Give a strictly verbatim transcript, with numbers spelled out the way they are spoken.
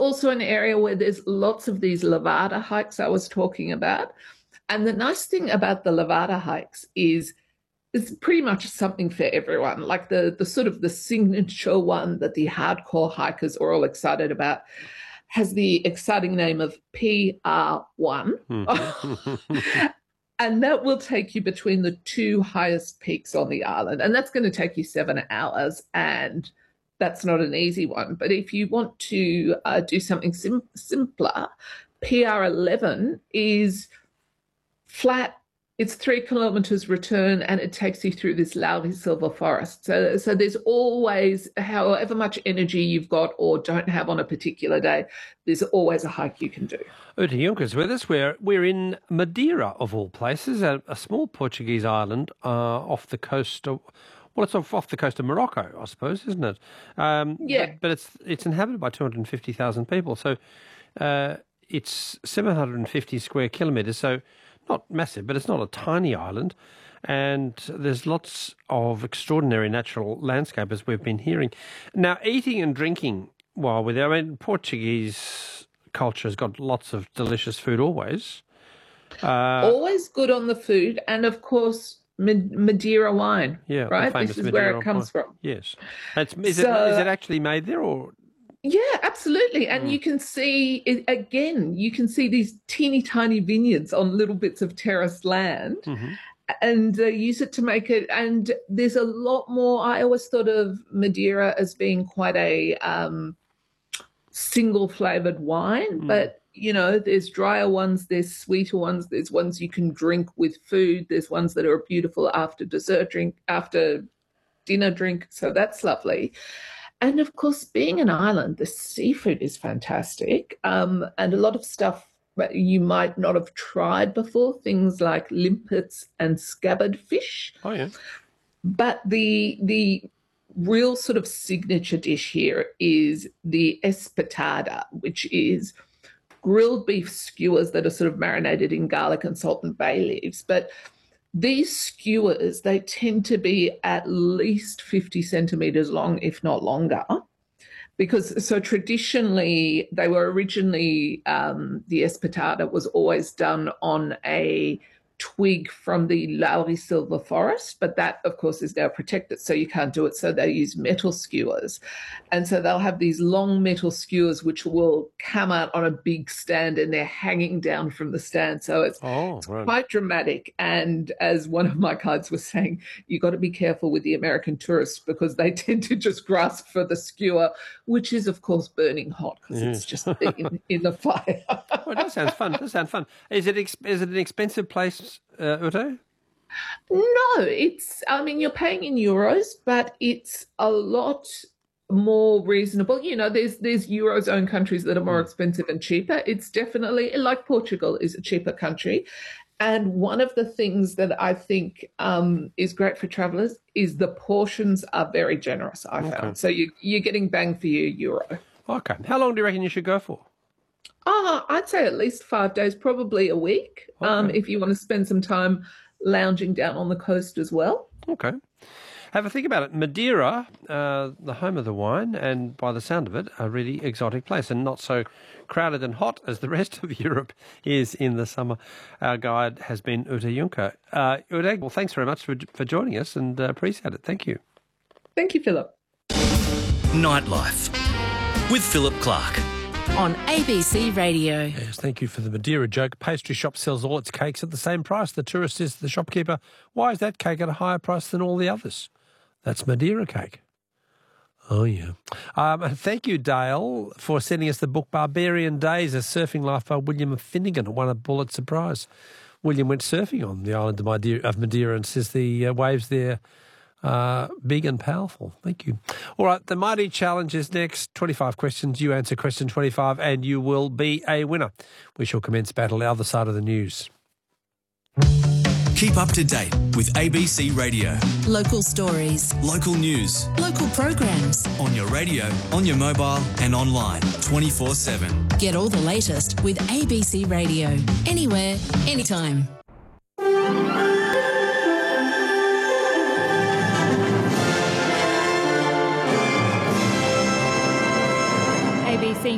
also an area where there's lots of these Levada hikes I was talking about. And the nice thing about the Levada hikes is it's pretty much something for everyone. Like the, the sort of the signature one that the hardcore hikers are all excited about has the exciting name of P R one. Mm-hmm. And that will take you between the two highest peaks on the island. And that's going to take you seven hours. And that's not an easy one. But if you want to uh, do something sim- simpler, P R eleven is flat. It's three kilometres return, and it takes you through this Lauri Silver forest. So, so there's always, however much energy you've got or don't have on a particular day, there's always a hike you can do. Uta Junque's with us. We're, we're in Madeira, of all places, a, a small Portuguese island uh, off the coast of... Well, it's off, off the coast of Morocco, I suppose, isn't it? Um, yeah. But, but it's it's inhabited by two hundred fifty thousand people. So uh, it's seven hundred fifty square kilometres, so not massive, but it's not a tiny island. And there's lots of extraordinary natural landscape, as we've been hearing. Now, eating and drinking while we're there, I mean, Portuguese culture has got lots of delicious food always. Uh, always good on the food. And, of course... Madeira wine, yeah, right? This is Madeira where it comes wine. from. Yes. It's, is, so, it, is it actually made there or...? Yeah, absolutely. And mm. you can see, it, again, you can see these teeny tiny vineyards on little bits of terraced land mm-hmm. and uh, use it to make it. And there's a lot more. I always thought of Madeira as being quite a um, single flavoured wine, mm. but you know, there's drier ones, there's sweeter ones, there's ones you can drink with food, there's ones that are beautiful after dessert drink, after dinner drink, so that's lovely. And, of course, being an island, the seafood is fantastic, um, and a lot of stuff that you might not have tried before, things like limpets and scabbard fish. Oh, yeah. But the the real sort of signature dish here is the espetada, which is grilled beef skewers that are sort of marinated in garlic and salt and bay leaves. But these skewers, they tend to be at least fifty centimetres long, if not longer. Because so traditionally, they were originally, um, the espetada was always done on a twig from the Lauri Silver forest, but that, of course, is now protected, so you can't do it. So they use metal skewers. And so they'll have these long metal skewers which will come out on a big stand and they're hanging down from the stand. So it's, oh, it's right. quite dramatic. And as one of my guides was saying, you've got to be careful with the American tourists because they tend to just grasp for the skewer, which is, of course, burning hot because yes. it's just in, in the fire. Well, that sounds fun. That sounds fun. Is it, ex- is it an expensive place, Uh, Uta? No, it's, I mean, you're paying in euros, but it's a lot more reasonable. You know, there's there's Eurozone countries that are more expensive and cheaper. It's definitely, like Portugal is a cheaper country. And one of the things that I think um, is great for travellers is the portions are very generous, I found. Okay. So you, you're getting bang for your euro. Okay. How long do you reckon you should go for? Oh, I'd say at least five days, probably a week, okay. um, if you want to spend some time lounging down on the coast as well. Okay. Have a think about it. Madeira, uh, the home of the wine, and by the sound of it, a really exotic place and not so crowded and hot as the rest of Europe is in the summer. Our guide has been Uta Junque. Uh, Uta, well, thanks very much for, for joining us and uh, appreciate it. Thank you. Thank you, Philip. Nightlife with Philip Clark. On A B C Radio. Yes, thank you for the Madeira joke. Pastry shop sells all its cakes at the same price. The tourist says to the shopkeeper, why is that cake at a higher price than all the others? That's Madeira cake. Oh, yeah. Um, thank you, Dale, for sending us the book Barbarian Days, A Surfing Life by William Finnegan, won a Pulitzer Prize. William went surfing on the island of Madeira, of Madeira and says the uh, waves there Uh, big and powerful. Thank you. All right, the Mighty Challenge is next. twenty-five questions. You answer question twenty-five and you will be a winner. We shall commence battle the other side of the news. Keep up to date with A B C Radio. Local stories. Local news. Local programs. On your radio, on your mobile and online twenty-four seven. Get all the latest with A B C Radio. Anywhere, anytime.